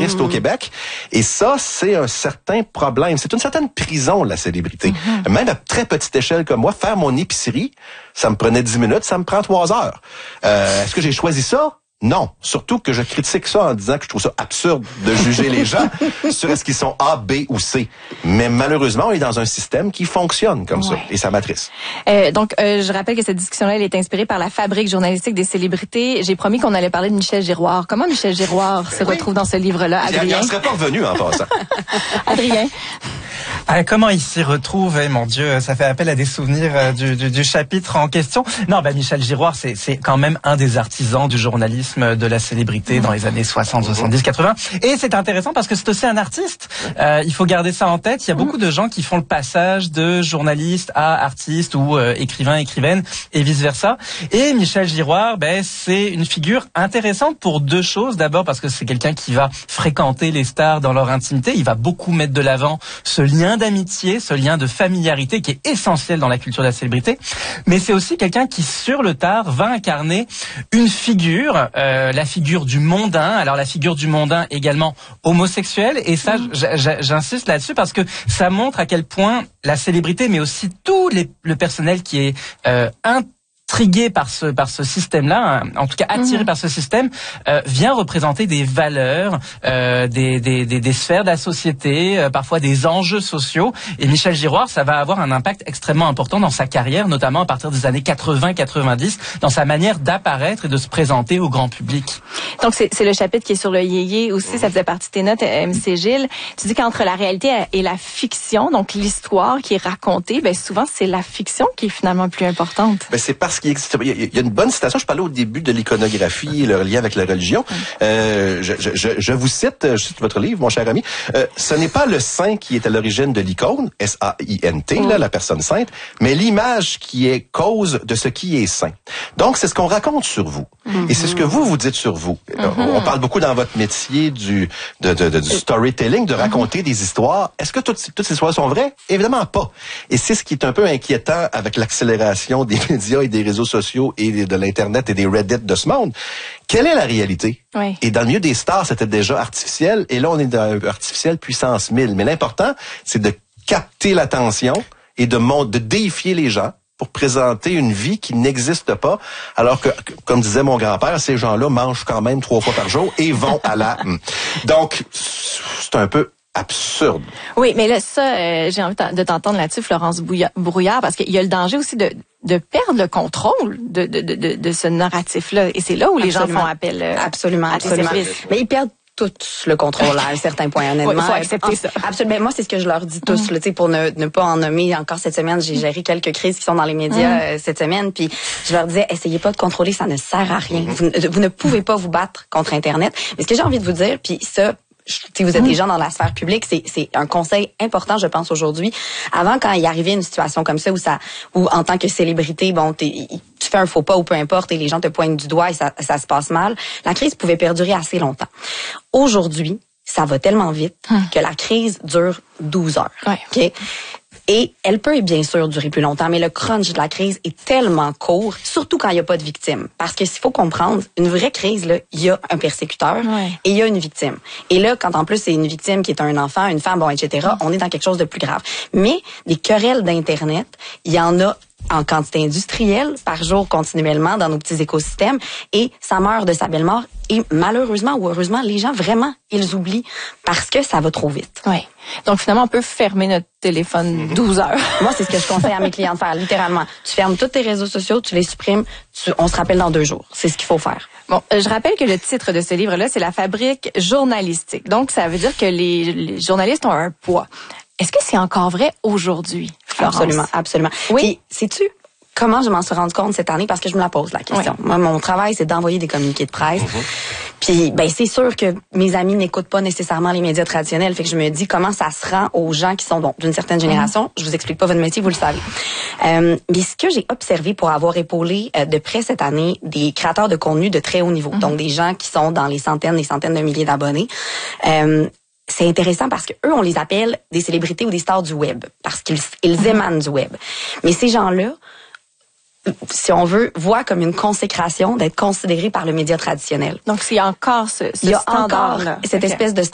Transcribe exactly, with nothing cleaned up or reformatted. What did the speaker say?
journalistes mmh. au Québec. Et ça, c'est un certain problème. C'est une certaine prison, la célébrité. Mmh. Même à très petite échelle comme moi, faire mon épicerie, ça me prenait dix minutes, ça me prend trois heures. Euh, est-ce que j'ai choisi ça? Non. Surtout que je critique ça en disant que je trouve ça absurde de juger les gens sur est-ce qu'ils sont A, B ou C. Mais malheureusement, on est dans un système qui fonctionne comme ouais. ça. Et ça m'attriste. Euh, donc, euh, je rappelle que cette discussion-là, elle est inspirée par la fabrique journalistique des célébrités. J'ai promis qu'on allait parler de Michel Giroir. Comment Michel Giroir se oui. retrouve dans ce livre-là, Adrien? Il ne serait pas revenu en passant. Adrien? Ah, comment il s'y retrouve? Eh, mon Dieu, ça fait appel à des souvenirs euh, du, du, du chapitre en question. Non, bah Michel Giroir, c'est, c'est quand même un des artisans du journalisme de la célébrité dans les années soixante, soixante-dix, quatre-vingts. Et c'est intéressant parce que c'est aussi un artiste. Euh, il faut garder ça en tête. Il y a beaucoup de gens qui font le passage de journaliste à artiste ou euh, écrivain, écrivaine et vice-versa. Et Michel Giroir, ben, c'est une figure intéressante pour deux choses. D'abord parce que c'est quelqu'un qui va fréquenter les stars dans leur intimité. Il va beaucoup mettre de l'avant ce lien d'amitié, ce lien de familiarité qui est essentiel dans la culture de la célébrité. Mais c'est aussi quelqu'un qui, sur le tard, va incarner une figure, euh, la figure du mondain. Alors la figure du mondain également homosexuel. Et ça, mmh. j'insiste là-dessus parce que ça montre à quel point la célébrité, mais aussi tout les, le personnel qui est euh, intrigué par ce par ce système-là, en tout cas attiré mmh. par ce système, euh, vient représenter des valeurs, euh, des, des des des sphères de la société, euh, parfois des enjeux sociaux. Et Michel Giroir, ça va avoir un impact extrêmement important dans sa carrière, notamment à partir des années quatre-vingts quatre-vingt-dix, dans sa manière d'apparaître et de se présenter au grand public. Donc c'est c'est le chapitre qui est sur le yéyé aussi, ça faisait partie de tes notes, M C Gilles. Tu dis qu'entre la réalité et la fiction, donc l'histoire qui est racontée, ben souvent c'est la fiction qui est finalement plus importante. Ben c'est parce qu'il existe, il y a une bonne citation, je parlais au début de l'iconographie et le lien avec la religion. Euh, je, je, je vous cite, je cite votre livre, mon cher ami, euh, ce n'est pas le saint qui est à l'origine de l'icône, S A I N T, là, la personne sainte, mais l'image qui est cause de ce qui est saint. Donc c'est ce qu'on raconte sur vous. Mm-hmm. Et c'est ce que vous vous dites sur vous. Mm-hmm. On parle beaucoup dans votre métier du, de, de, de, du storytelling, de raconter mm-hmm. des histoires. Est-ce que toutes, toutes ces histoires sont vraies? Évidemment pas. Et c'est ce qui est un peu inquiétant avec l'accélération des médias et des réseaux sociaux et de l'Internet et des Reddit de ce monde. Quelle est la réalité? Oui. Et dans le milieu des stars, c'était déjà artificiel. Et là, on est dans artificiel puissance mille. Mais l'important, c'est de capter l'attention et de, de déifier les gens pour présenter une vie qui n'existe pas, alors que, comme disait mon grand-père, ces gens-là mangent quand même trois fois par jour et vont à la... Donc, c'est un peu absurde. Oui, mais là, ça, euh, j'ai envie de t'entendre là-dessus, Florence Brouillard, parce qu'il y a le danger aussi de de perdre le contrôle de de de, de ce narratif-là. Et c'est là où les absolument. gens font appel euh, absolument, à absolument. Mais ils perdent tous le contrôle à un certain point, honnêtement. Il faut accepter ça. Absolument. Moi, c'est ce que je leur dis tous, mm. là, pour ne, ne pas en nommer. Encore cette semaine, j'ai géré quelques crises qui sont dans les médias mm. euh, cette semaine, puis je leur disais, essayez pas de contrôler, ça ne sert à rien. Vous, vous ne pouvez pas vous battre contre Internet. Mais ce que j'ai envie de vous dire, puis ça, si vous êtes des gens dans la sphère publique, c'est c'est un conseil important, je pense, aujourd'hui. Avant, quand il arrivait une situation comme ça où ça, où en tant que célébrité, bon, t'es, tu fais un faux pas ou peu importe et les gens te pointent du doigt et ça, ça se passe mal, la crise pouvait perdurer assez longtemps. Aujourd'hui, ça va tellement vite hum. que la crise dure douze heures. Ouais. OK? Et elle peut bien sûr durer plus longtemps, mais le crunch de la crise est tellement court, surtout quand il n'y a pas de victime. Parce que s'il faut comprendre, une vraie crise, là, il y a un persécuteur ouais. et il y a une victime. Et là, quand en plus c'est une victime qui est un enfant, une femme, bon, et cetera, mmh. on est dans quelque chose de plus grave. Mais des querelles d'Internet, il y en a en quantité industrielle par jour continuellement dans nos petits écosystèmes et ça meurt de sa belle mort. Et malheureusement ou heureusement, les gens vraiment, ils oublient parce que ça va trop vite. Oui. Donc finalement, on peut fermer notre téléphone douze heures. Moi, c'est ce que je conseille à mes clients de faire, littéralement. Tu fermes tous tes réseaux sociaux, tu les supprimes, tu, on se rappelle dans deux jours. C'est ce qu'il faut faire. Bon, je rappelle que le titre de ce livre-là, c'est La fabrique journalistique. Donc, ça veut dire que les, les journalistes ont un poids. Est-ce que c'est encore vrai aujourd'hui, Florence? Absolument, absolument. Oui. Puis, sais-tu comment je m'en suis rendu compte cette année? Parce que je me la pose, la question. Oui. Moi, mon travail, c'est d'envoyer des communiqués de presse. Mm-hmm. Puis, ben, c'est sûr que mes amis n'écoutent pas nécessairement les médias traditionnels. Fait que je me dis comment ça se rend aux gens qui sont bon, d'une certaine génération. Mm-hmm. Je vous explique pas votre métier, vous le savez. Euh, mais ce que j'ai observé pour avoir épaulé euh, de près cette année des créateurs de contenu de très haut niveau, mm-hmm. donc des gens qui sont dans les centaines, les centaines de milliers d'abonnés, euh, c'est intéressant parce que eux, on les appelle des célébrités ou des stars du web parce qu'ils ils mm-hmm. émanent du web. Mais ces gens-là, si on veut, voient comme une consécration d'être considérés par le média traditionnel. Donc, il y a encore ce, ce il y a standard encore cette okay. espèce de